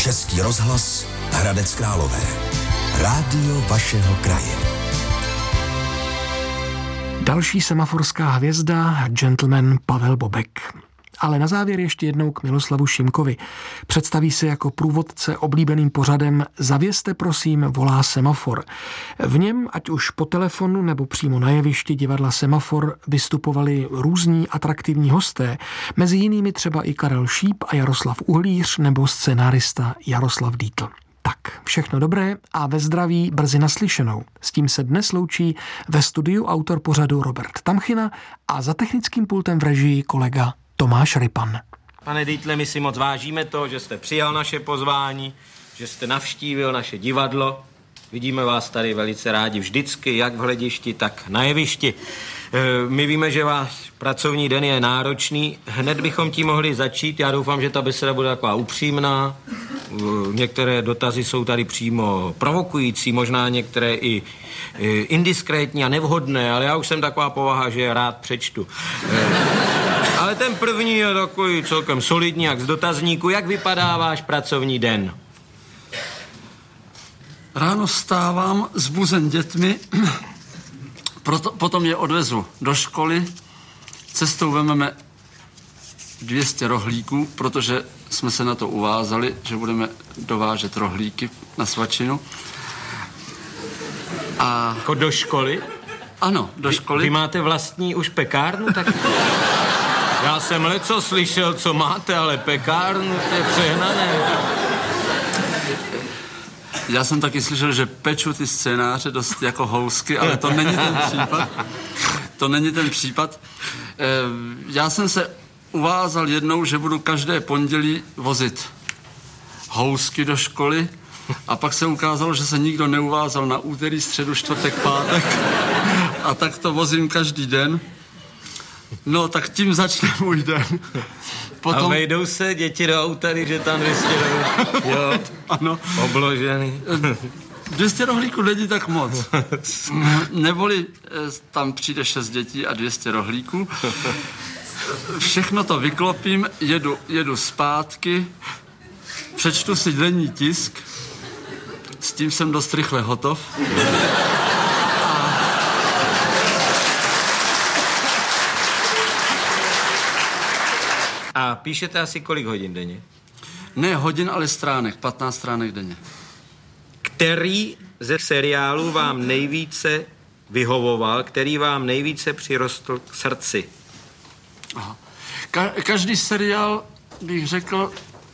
Český rozhlas Hradec Králové. Rádio vašeho kraje. Další semaforská hvězda, gentleman Pavel Bobek. Ale na závěr ještě jednou k Miloslavu Šimkovi. Představí se jako průvodce oblíbeným pořadem Zavězte prosím, volá semafor. V něm, ať už po telefonu nebo přímo na jevišti divadla Semafor, vystupovali různí atraktivní hosté, mezi jinými třeba i Karel Šíp a Jaroslav Uhlíř nebo scenárista Jaroslav Dítl. Tak, všechno dobré a ve zdraví brzy naslyšenou. S tím se dnes loučí ve studiu autor pořadu Robert Tamchina a za technickým pultem v režii kolega Tomáš Rypan. Pane Dýtle, my si moc vážíme to, že jste přijal naše pozvání, že jste navštívil naše divadlo. Vidíme vás tady velice rádi vždycky, jak v hledišti, tak na jevišti. My víme, že váš pracovní den je náročný. Hned bychom tím mohli začít. Já doufám, že ta beseda bude taková upřímná. Některé dotazy jsou tady přímo provokující, možná některé i indiskrétní a nevhodné, ale já už jsem taková povaha, že je rád přečtu. Ale ten první je takový celkem solidní, jak z dotazníku. Jak vypadá váš pracovní den? Ráno vstávám zbuzen dětmi, potom je odvezu do školy, cestou vememe 200 rohlíků, protože jsme se na to uvázali, že budeme dovážet rohlíky na svačinu. A... Jako do školy? Ano, do školy. Vy máte vlastní už pekárnu? Tak... Já jsem leco slyšel, co máte, ale pekárnu, to je přehnané. Já jsem taky slyšel, že peču ty scénáře dost jako housky, ale to není ten případ. To není ten případ. Já jsem se uvázal jednou, že budu každé pondělí vozit housky do školy a pak se ukázalo, že se nikdo neuvázal na úterý, středu, čtvrtek, pátek a tak to vozím každý den. No, tak tím začne můj den. Potom... A vejdou se děti do auta, když je tam 200 rohlíků. Jo, ano. Obložený. 200 rohlíků není tak moc. Neboli tam přijde 6 dětí a 200 rohlíků. Všechno to vyklopím, jedu zpátky, přečtu si denní tisk, s tím jsem dost rychle hotov. A píšete asi kolik hodin denně? Ne hodin, ale stránek, 15 stránek denně. Který ze seriálů vám nejvíce vyhovoval, který vám nejvíce přirostl k srdci? Aha. Každý seriál, bych řekl,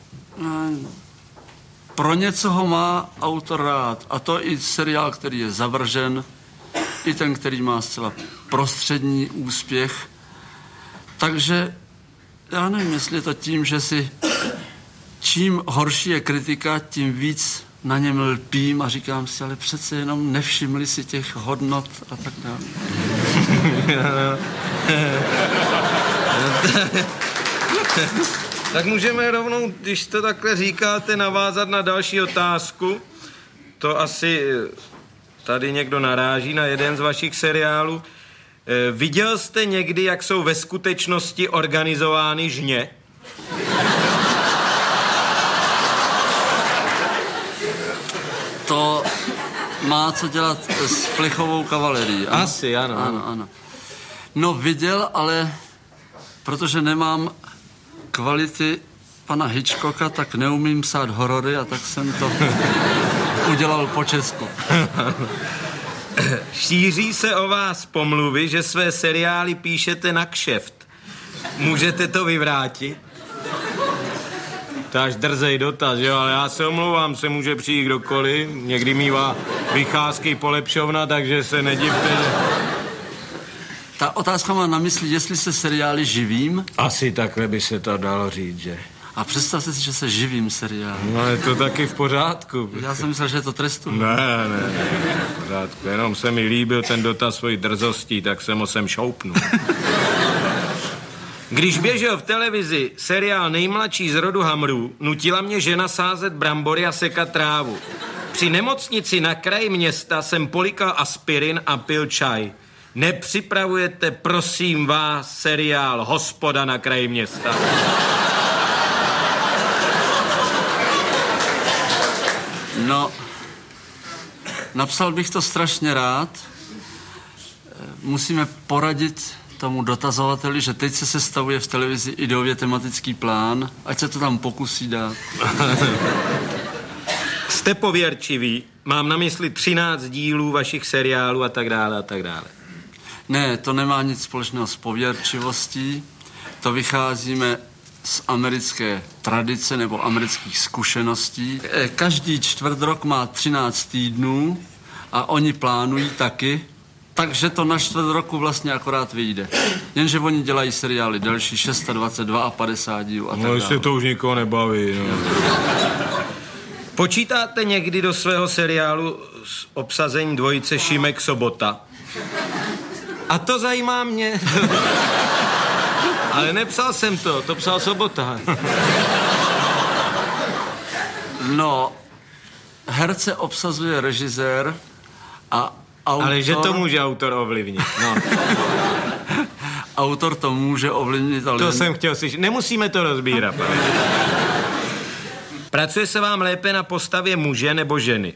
pro něco ho má autor rád. A to i seriál, který je zavržen, i ten, který má zcela prostřední úspěch. Takže já nevím, jestli je to tím, že si čím horší je kritika, tím víc na něm lpím a říkám si, ale přece jenom nevšimli si těch hodnot a tak dále. Tak můžeme rovnou, když to takhle říkáte, navázat na další otázku. To asi tady někdo naráží na jeden z vašich seriálů. Viděl jste někdy, jak jsou ve skutečnosti organizovány žně? To má co dělat s plechovou kavalerií. Ano? Asi, ano. Ano. No viděl, ale protože nemám kvality pana Hitchcocka, tak neumím psát horory a tak jsem to udělal po česku. Šíří se o vás pomluvy, že své seriály píšete na kšeft. Můžete to vyvrátit? To až drzej dotaz, jo, ale já se omlouvám, se může přijít kdokoliv. Někdy mívá vycházky polepšovna, takže se nedivte. Ta otázka má na mysli, jestli se seriály živím. Asi takhle by se to dalo říct, že? A představte si, že se živím seriálem. No je to taky v pořádku. Já jsem myslel, že je to trestu. Ne, v pořádku. Jenom se mi líbil ten dotaz svojí drzostí, tak jsem ho sem šoupnul. Když běžel v televizi seriál Nejmladší z rodu Hamrů, nutila mě žena sázet brambory a sekat trávu. Při nemocnici na kraji města jsem polikal aspirin a pil čaj. Nepřipravujete, prosím vás, seriál Hospoda na kraji města? No, napsal bych to strašně rád. Musíme poradit tomu dotazovateli, že teď se sestavuje v televizi ideově tematický plán, ať se to tam pokusí dát. Jste pověrčivý, mám na mysli 13 dílů vašich seriálů a tak dále a tak dále. Ne, to nemá nic společného s pověrčivostí, to vycházíme z americké tradice nebo amerických zkušeností. Každý čtvrt rok má 13 týdnů a oni plánují taky, takže to na čtvrt roku vlastně akorát vyjde. Jenže oni dělají seriály delší 622 a 50 dílů a tak dále. No, se to už nikoho nebaví. No. Počítáte někdy do svého seriálu s obsazením dvojice Šimek Sobota? A to zajímá mě. Ale nepsal jsem to psal Sobota. No, herce obsazuje režisér a autor... Ale že to může autor ovlivnit, no. Autor to může ovlivnit, ale... To jsem chtěl slyšet. Nemusíme to rozbírat. Pracuje se vám lépe na postavě muže nebo ženy?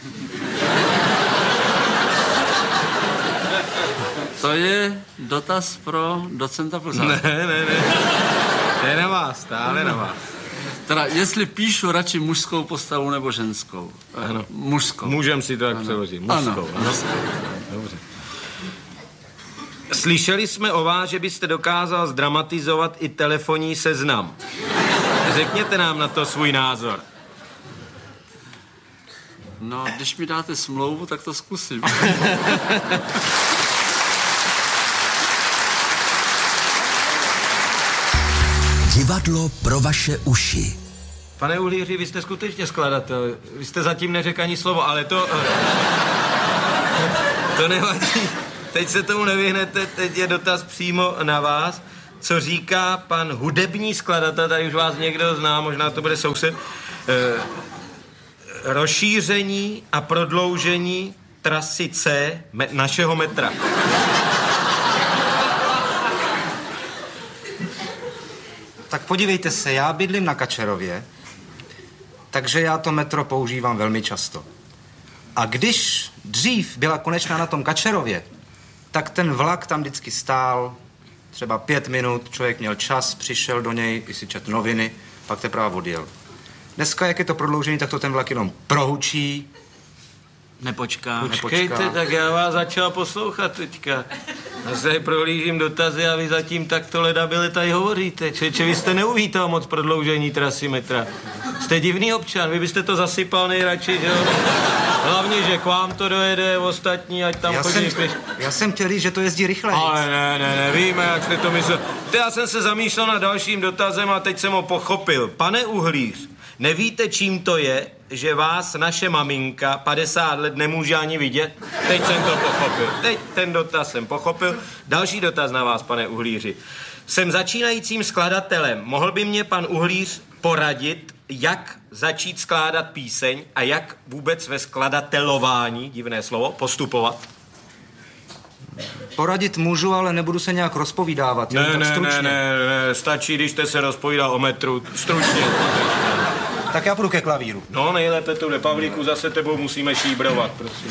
To je dotaz pro docenta Plzáka. Ne. To je na vás, stále na vás. Teda, jestli píšu radši mužskou postavu nebo ženskou? Ano. Mužskou. Můžem si to tak přeložit. Mužskou. Ano. Dobře. Slyšeli jsme o vás, že byste dokázal zdramatizovat i telefonní seznam. Řekněte nám na to svůj názor. No, když mi dáte smlouvu, tak to zkusím. Divadlo pro vaše uši. Pane Uhlíři, vy jste skutečně skladatel. Vy jste zatím neřekl ani slovo, ale to nevadí. Teď se tomu nevyhnete, teď je dotaz přímo na vás. Co říká pan hudební skladatel, tady už vás někdo zná, možná to bude soused, rozšíření a prodloužení trasy C našeho metra. Tak podívejte se, já bydlím na Kačerově, takže já to metro používám velmi často. A když dřív byla konečná na tom Kačerově, tak ten vlak tam vždycky stál třeba 5 minut, člověk měl čas, přišel do něj, i si četl noviny, pak teprve odjel. Dneska, jak je to prodloužený, tak to ten vlak jenom prohučí. Počkejte, tak já vás začal poslouchat teďka. Já se prohlížím dotazy a vy zatím takto ledabile tady hovoříte. Čeče, vy jste neuvítal moc prodloužení trasy metra. Jste divný občan, vy byste to zasypal nejradši, že jo? Hlavně, že k vám to dojede, ostatní, ať tam chodí. Já jsem chtěl říct, že to jezdí rychleji. Ale ne, víme, jak jste to myslel. Já jsem se zamýšlel nad dalším dotazem a teď jsem ho pochopil. Pane Uhlíř, nevíte, čím to je, že vás naše maminka 50 let nemůže ani vidět? Teď jsem to pochopil. Teď ten dotaz jsem pochopil. Další dotaz na vás, pane Uhlíři. Jsem začínajícím skladatelem. Mohl by mě pan Uhlíř poradit, jak začít skládat píseň a jak vůbec ve skladatelování, divné slovo, postupovat? Poradit můžu, ale nebudu se nějak rozpovídávat. Ne, stačí, když jste se rozpovídal o metru, stručně. Tak já půjdu ke klavíru. No, nejlépe tohle, Pavlíku, zase tebou musíme šíbrovat, prosím.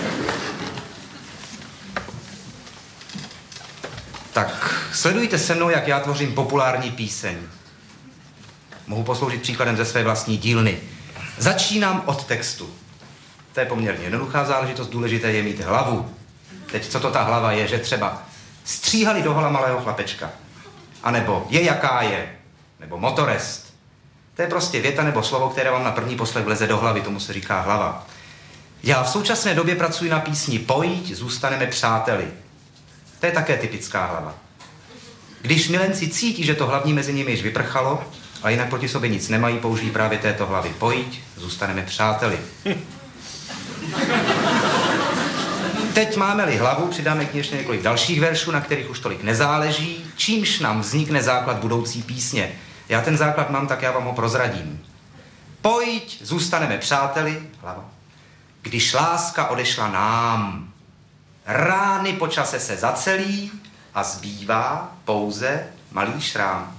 Tak, sledujte se mnou, jak já tvořím populární píseň. Mohu posloužit příkladem ze své vlastní dílny. Začínám od textu. To je poměrně jednoduchá záležitost, důležité je mít hlavu. Teď, co to ta hlava je, že třeba stříhali do hola malého chlapečka. A nebo je jaká je. Nebo motorest. To je prostě věta nebo slovo, které vám na první poslech vleze do hlavy, tomu se říká hlava. Já v současné době pracuji na písni Pojď, zůstaneme přáteli. To je také typická hlava. Když milenci cítí, že to hlavní mezi nimi již vyprchalo, a jinak proti sobě nic nemají, použijí právě této hlavy. Pojď, zůstaneme přáteli. Teď máme-li hlavu, přidáme k ní ještě několik dalších veršů, na kterých už tolik nezáleží, čímž nám vznikne základ budoucí písně. Já ten základ mám, tak já vám ho prozradím. Pojď, zůstaneme přáteli, hlava. Když láska odešla nám, rány po čase se zacelí a zbývá pouze malý šrám.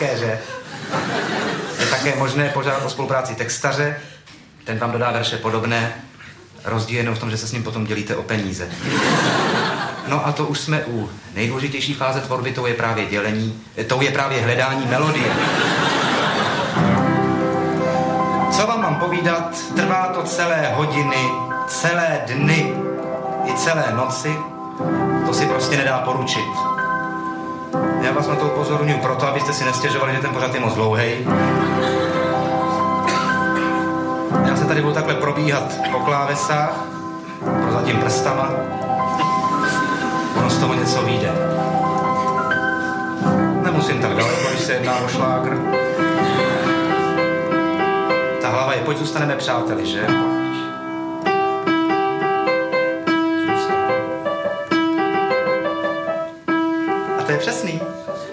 Hezké, že? Je také možné požádat o spolupráci textaře, ten vám dodá verše podobné, rozdíl jenom v tom, že se s ním potom dělíte o peníze. No a to už jsme u nejdůležitější fáze tvorby, tou je právě dělení, tou je právě hledání melodie. Co vám mám povídat, trvá to celé hodiny, celé dny i celé noci, to si prostě nedá poručit. Já vás na to upozorňuji proto, abyste si nestěžovali, že ten pořad je moc dlouhej. Já se tady budu takhle probíhat po klávesách, prozatím prstama. Ono z toho něco vyjde. Nemusím tak daleko, když se jedná o šlágr. Ta hlava je, pojď zůstaneme přáteli, že? A to je přesný.